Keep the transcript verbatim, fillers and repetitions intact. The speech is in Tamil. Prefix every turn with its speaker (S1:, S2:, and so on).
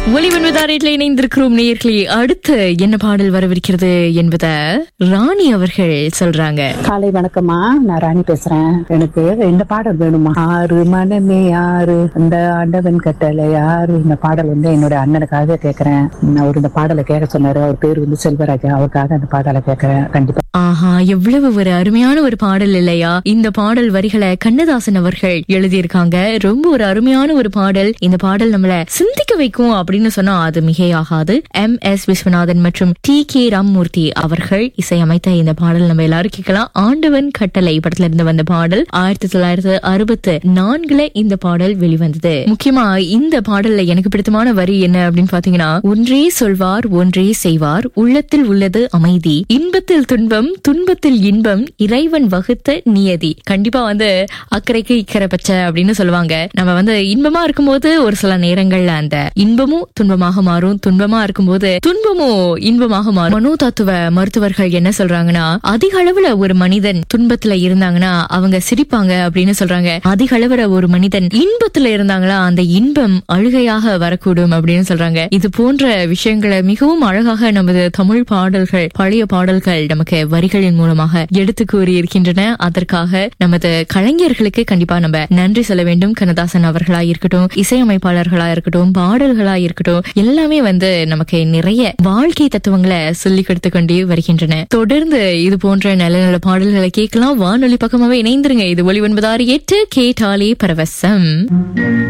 S1: ஒலிவன்வதாரேட்ல இணைந்திருக்கிறோம் நேயர்களே. அடுத்து என்ன பாடல் வரவிருக்கிறது என்பத ராணி அவர்கள் சொல்றாங்க.
S2: காலை வணக்கம்மா, நான் ராணி பேசுறேன். எனக்கு இந்த பாடல் வேணுமா? ஆறு மனமே ஆறு, அந்த ஆண்டவன் கட்டளை ஆறு. இந்த பாடல் வந்து என்னோட அண்ணனுக்காக கேக்குறேன். அவர் இந்த பாடலை கேட்க சொன்னாரு. அவர் பேர் வந்து செல்வராஜா. அவருக்காக அந்த பாடலை கேட்கிறேன். கண்டிப்பா.
S1: ஆஹா, எவ்வளவு ஒரு அருமையான ஒரு பாடல் இல்லையா? இந்த பாடல் வரிகளை கண்ணதாசன் அவர்கள் எழுதியிருக்காங்க. ரொம்ப ஒரு அருமையான ஒரு பாடல். இந்த பாடல் நம்மள சிந்திக்க வைக்கும் அப்படின்னு சொன்னா அது மிகையாகாது. எம் எஸ் விஸ்வநாதன் மற்றும் டி கே ராமமூர்த்தி அவர்கள் இசையமைத்த இந்த பாடல் நம்ம எல்லாரும் கேட்கலாம். ஆண்டவன் கட்டளை படத்துல இருந்து வந்த பாடல். ஆயிரத்தி தொள்ளாயிரத்தி அறுபத்தி நான்குல இந்த பாடல் வெளிவந்தது. முக்கியமா இந்த பாடல்ல எனக்கு பிடித்தமான வரி என்ன அப்படின்னு பாத்தீங்கன்னா, ஒன்றே சொல்வார் ஒன்றே செய்வார், உள்ளத்தில் உள்ளது அமைதி, இன்பத்தில் துன்பம் துன்பத்தில் இன்பம், இறைவன் வகுத்த நியதி. கண்டிப்பா வந்து அக்கறைக்கு இக்கரை பச்சை அப்படின்னு சொல்லுவாங்க. நம்ம வந்து இன்பமா இருக்கும்போது ஒரு சில நேரங்கள்ல அந்த இன்பமும் துன்பமாக மாறும், துன்பமா இருக்கும்போது துன்பமும் இன்பமாக மாறும். மனோதத்துவ மருத்துவர்கள் என்ன சொல்றாங்கன்னா, அதிக அளவுல ஒரு மனிதன் துன்பத்துல இருந்தாங்கன்னா அவங்க சிரிப்பாங்க அப்படின்னு சொல்றாங்க. அதிக அளவுல ஒரு மனிதன் இன்பத்துல இருந்தாங்களா அந்த இன்பம் அழுகையாக வரக்கூடும் அப்படின்னு சொல்றாங்க. இது போன்ற விஷயங்களை மிகவும் அழகாக நமது தமிழ் பாடல்கள், பழைய பாடல்கள் நமக்கு வரிகளின் மூலமாக எடுத்து கூறி இருக்கின்றன. அதற்காக நமது கலைஞர்களுக்கு கண்டிப்பா நம்ம நன்றி சொல்ல வேண்டும். கண்ணதாசன் அவர்களா இருக்கட்டும், இசையமைப்பாளர்களா இருக்கட்டும், பாடல்களா இருக்கட்டும், எல்லாமே வந்து நமக்கு நிறைய வாழ்க்கை தத்துவங்களை சொல்லிக் கொடுத்து கொண்டே வருகின்றன. தொடர்ந்து இது போன்ற நல்ல நல்ல பாடல்களை கேட்கலாம். வானொலி பக்கமாவே இணைந்திருங்க. இது ஒலி ஒன்பது ஆறு எட்டு கேட்டாலே பரவசம்.